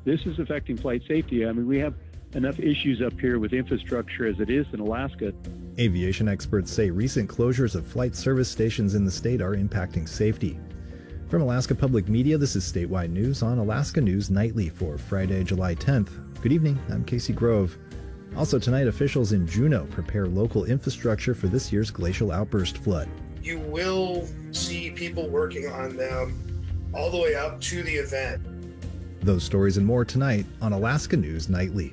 This is affecting flight safety. I mean, we have enough issues up here with infrastructure as it is in Alaska. Aviation experts say recent closures of flight service stations in the state are impacting safety. From Alaska Public Media, this is Statewide News on Alaska News Nightly for Friday, July 10th. Good evening, I'm Casey Grove. Also tonight, officials in Juneau prepare local infrastructure for this year's glacial outburst flood. You will see people working on them all the way up to the event. Those stories and more tonight on Alaska News Nightly.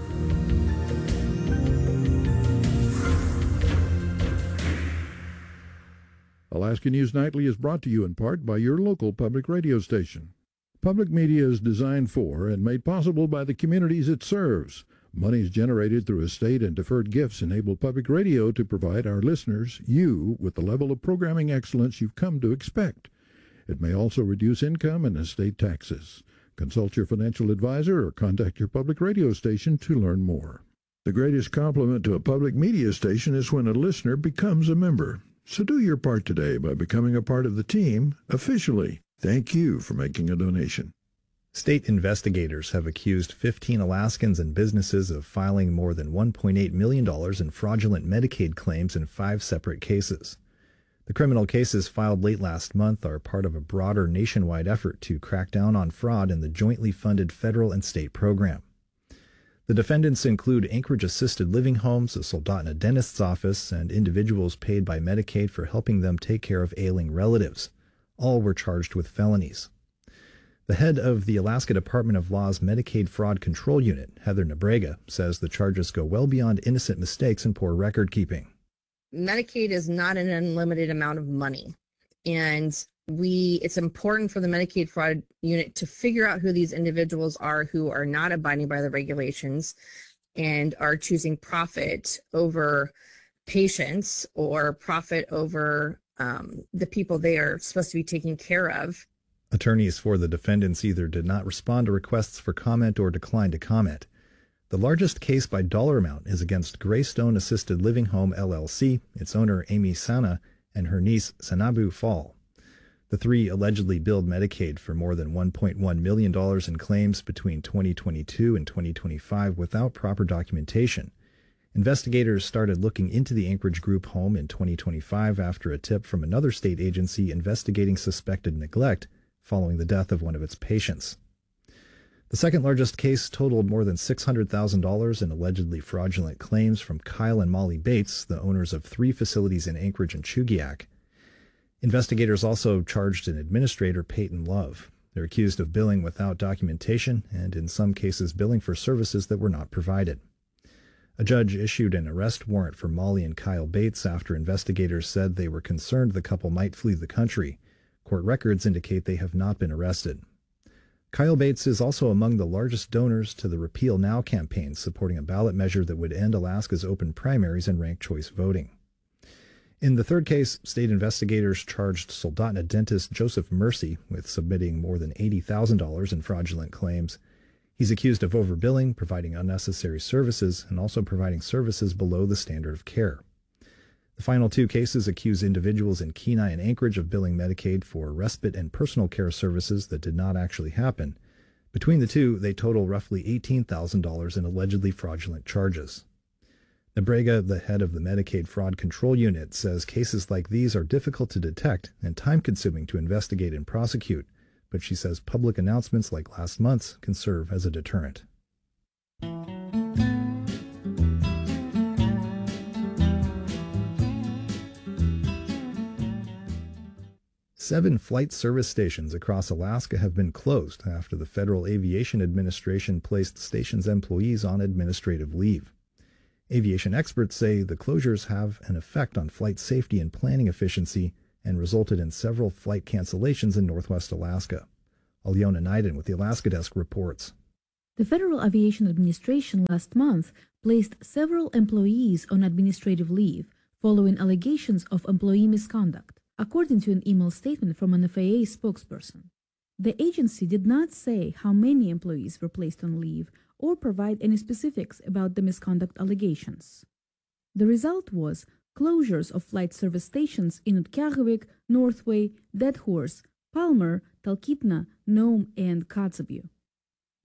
Alaska News Nightly is brought to you in part by your local public radio station. Public media is designed for and made possible by the communities it serves. Monies generated through estate and deferred gifts enable public radio to provide our listeners, you, with the level of programming excellence you've come to expect. It may also reduce income and estate taxes. Consult your financial advisor or contact your public radio station to learn more. The greatest compliment to a public media station is when a listener becomes a member. So do your part today by becoming a part of the team officially. Thank you for making a donation. State investigators have accused 15 Alaskans and businesses of filing more than $1.8 million in fraudulent Medicaid claims in 5 separate cases. The criminal cases filed late last month are part of a broader nationwide effort to crack down on fraud in the jointly funded federal and state program. The defendants include Anchorage Assisted Living Homes, a Soldotna dentist's office, and individuals paid by Medicaid for helping them take care of ailing relatives. All were charged with felonies. The head of the Alaska Department of Law's Medicaid Fraud Control Unit, Heather Nebrega, says the charges go well beyond innocent mistakes and poor record keeping. Medicaid is not an unlimited amount of money, and it's important for the Medicaid Fraud Unit to figure out who these individuals are who are not abiding by the regulations and are choosing profit over patients or profit over the people they are supposed to be taking care of. Attorneys for the defendants either did not respond to requests for comment or declined to comment. The largest case by dollar amount is against Greystone Assisted Living Home LLC, its owner Amy Sana, and her niece Sanabu Fall. The 3 allegedly billed Medicaid for more than $1.1 million in claims between 2022 and 2025 without proper documentation. Investigators started looking into the Anchorage Group home in 2025 after a tip from another state agency investigating suspected neglect following the death of one of its patients. The second largest case totaled more than $600,000 in allegedly fraudulent claims from Kyle and Molly Bates, the owners of 3 facilities in Anchorage and Chugiak. Investigators also charged an administrator, Peyton Love. They're accused of billing without documentation and, in some cases, billing for services that were not provided. A judge issued an arrest warrant for Molly and Kyle Bates after investigators said they were concerned the couple might flee the country. Court records indicate they have not been arrested. Kyle Bates is also among the largest donors to the Repeal Now campaign, supporting a ballot measure that would end Alaska's open primaries and ranked choice voting. In the third case, state investigators charged Soldotna dentist Joseph Mercy with submitting more than $80,000 in fraudulent claims. He's accused of overbilling, providing unnecessary services, and also providing services below the standard of care. The final 2 cases accuse individuals in Kenai and Anchorage of billing Medicaid for respite and personal care services that did not actually happen. Between the 2, they total roughly $18,000 in allegedly fraudulent charges. Nebrega, the head of the Medicaid Fraud Control Unit, says cases like these are difficult to detect and time-consuming to investigate and prosecute, but she says public announcements like last month's can serve as a deterrent. Seven flight service stations across Alaska have been closed after the Federal Aviation Administration placed stations' employees on administrative leave. Aviation experts say the closures have an effect on flight safety and planning efficiency and resulted in several flight cancellations in northwest Alaska. Alyona Naiden with the Alaska Desk reports. The Federal Aviation Administration last month placed several employees on administrative leave following allegations of employee misconduct, according to an email statement from an FAA spokesperson. The agency did not say how many employees were placed on leave or provide any specifics about the misconduct allegations. The result was closures of flight service stations in Utqiagvik, Northway, Dead Horse, Palmer, Talkeetna, Nome, and Kotzebue.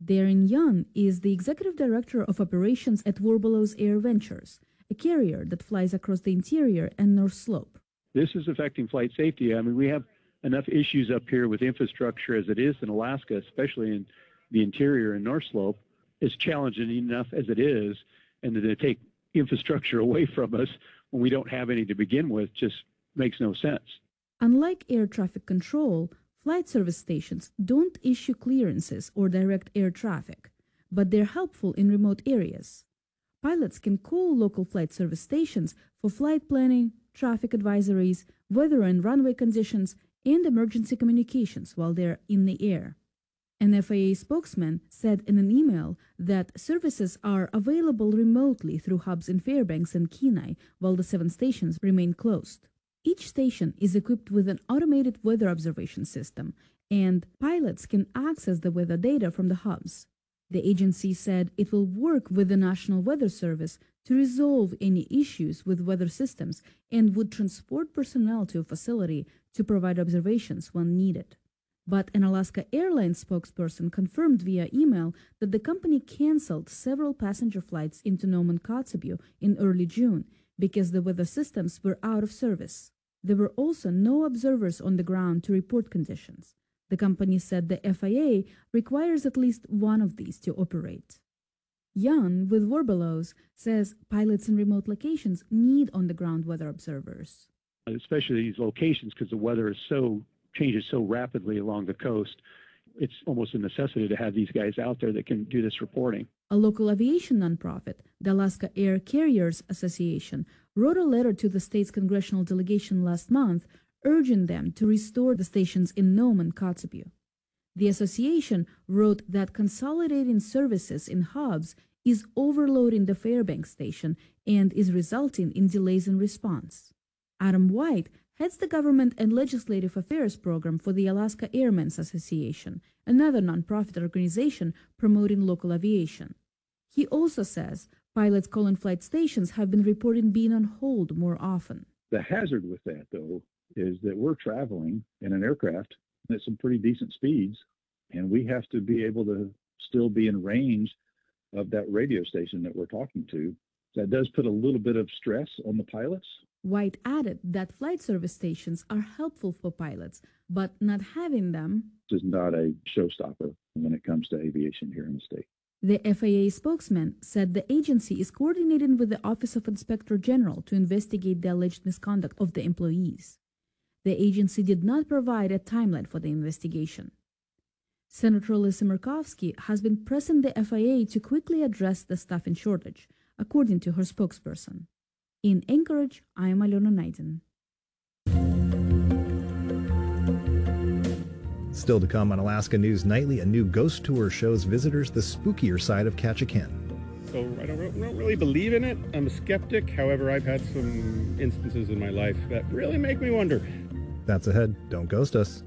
Darren Young is the executive director of operations at Warbelows Air Ventures, a carrier that flies across the interior and North Slope. This is affecting flight safety. I mean, we have enough issues up here with infrastructure as it is in Alaska, especially in the interior and North Slope. It's challenging enough as it is, and to take infrastructure away from us when we don't have any to begin with just makes no sense. Unlike air traffic control, flight service stations don't issue clearances or direct air traffic, but they're helpful in remote areas. Pilots can call local flight service stations for flight planning, traffic advisories, weather and runway conditions, and emergency communications while they're in the air. An FAA spokesman said in an email that services are available remotely through hubs in Fairbanks and Kenai while the 7 stations remain closed. Each station is equipped with an automated weather observation system, and pilots can access the weather data from the hubs. The agency said it will work with the National Weather Service to resolve any issues with weather systems and would transport personnel to a facility to provide observations when needed. But an Alaska Airlines spokesperson confirmed via email that the company canceled several passenger flights into Nome and Kotzebue in early June because the weather systems were out of service. There were also no observers on the ground to report conditions. The company said the FAA requires at least one of these to operate. Jan with Warbelows says pilots in remote locations need on-the-ground weather observers. Especially these locations, because the weather changes so rapidly along the coast. It's almost a necessity to have these guys out there that can do this reporting. A local aviation nonprofit, the Alaska Air Carriers Association, wrote a letter to the state's congressional delegation last month urging them to restore the stations in Nome and Kotzebue. The association wrote that consolidating services in hubs is overloading the Fairbanks station and is resulting in delays in response. Adam White heads the Government and Legislative Affairs program for the Alaska Airmen's Association, another nonprofit organization promoting local aviation. He also says pilots calling flight stations have been reporting being on hold more often. The hazard with that, though, is that we're traveling in an aircraft at some pretty decent speeds, and we have to be able to still be in range of that radio station that we're talking to. That does put a little bit of stress on the pilots. White added that flight service stations are helpful for pilots, but not having them is not a showstopper when it comes to aviation here in the state. The FAA spokesman said the agency is coordinating with the Office of Inspector General to investigate the alleged misconduct of the employees. The agency did not provide a timeline for the investigation. Senator Lisa Murkowski has been pressing the FAA to quickly address the staffing shortage, according to her spokesperson. In Anchorage, I am Alona Naiden. Still to come on Alaska News Nightly, a new ghost tour shows visitors the spookier side of Ketchikan. So I don't really believe in it. I'm a skeptic. However, I've had some instances in my life that really make me wonder. That's ahead. Don't ghost us.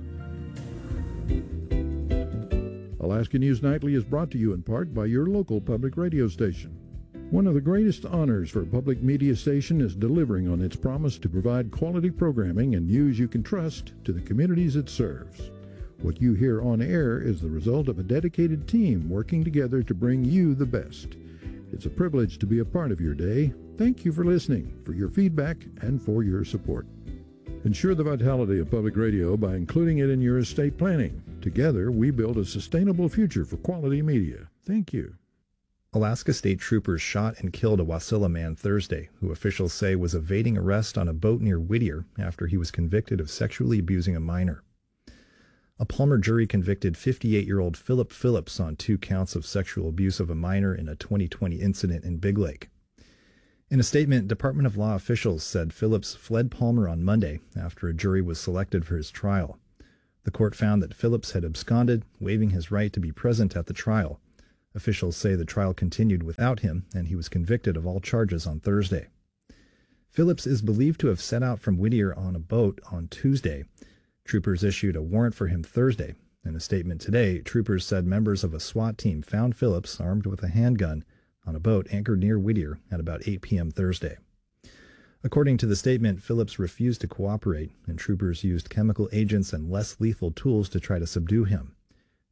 Alaska News Nightly is brought to you in part by your local public radio station. One of the greatest honors for a public media station is delivering on its promise to provide quality programming and news you can trust to the communities it serves. What you hear on air is the result of a dedicated team working together to bring you the best. It's a privilege to be a part of your day. Thank you for listening, for your feedback, and for your support. Ensure the vitality of public radio by including it in your estate planning. Together, we build a sustainable future for quality media. Thank you. Alaska State troopers shot and killed a Wasilla man Thursday, who officials say was evading arrest on a boat near Whittier after he was convicted of sexually abusing a minor. A Palmer jury convicted 58-year-old Philip Phillips on 2 counts of sexual abuse of a minor in a 2020 incident in Big Lake. In a statement, Department of Law officials said Phillips fled Palmer on Monday after a jury was selected for his trial. The court found that Phillips had absconded, waiving his right to be present at the trial. Officials say the trial continued without him, and he was convicted of all charges on Thursday. Phillips is believed to have set out from Whittier on a boat on Tuesday. Troopers issued a warrant for him Thursday. In a statement today, troopers said members of a SWAT team found Phillips armed with a handgun on a boat anchored near Whittier at about 8 p.m. Thursday. According to the statement, Phillips refused to cooperate, and troopers used chemical agents and less lethal tools to try to subdue him.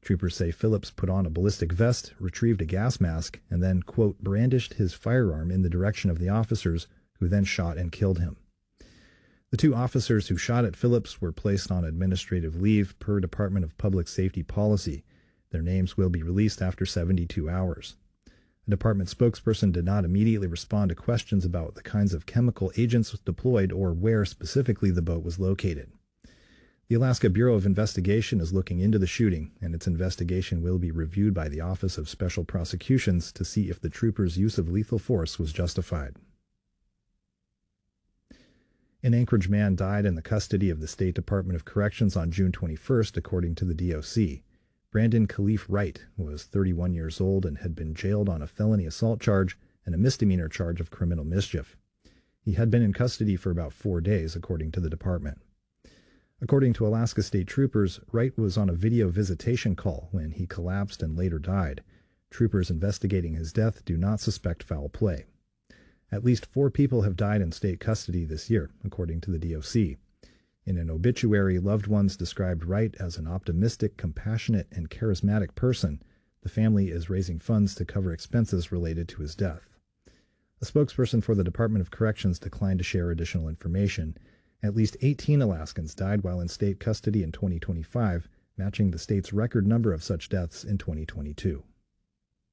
Troopers say Phillips put on a ballistic vest, retrieved a gas mask, and then, quote, brandished his firearm in the direction of the officers, who then shot and killed him. The two officers who shot at Phillips were placed on administrative leave per Department of Public Safety policy. Their names will be released after 72 hours. A department spokesperson did not immediately respond to questions about the kinds of chemical agents deployed or where specifically the boat was located. The Alaska Bureau of Investigation is looking into the shooting, and its investigation will be reviewed by the Office of Special Prosecutions to see if the troopers' use of lethal force was justified. An Anchorage man died in the custody of the State Department of Corrections on June 21st, according to the DOC. Brandon Khalif Wright was 31 years old and had been jailed on a felony assault charge and a misdemeanor charge of criminal mischief. He had been in custody for about 4 days, according to the department. According to Alaska State Troopers, Wright was on a video visitation call when he collapsed and later died. Troopers investigating his death do not suspect foul play. At least 4 people have died in state custody this year, according to the DOC. In an obituary, loved ones described Wright as an optimistic, compassionate, and charismatic person. The family is raising funds to cover expenses related to his death. A spokesperson for the Department of Corrections declined to share additional information. At least 18 Alaskans died while in state custody in 2025, matching the state's record number of such deaths in 2022.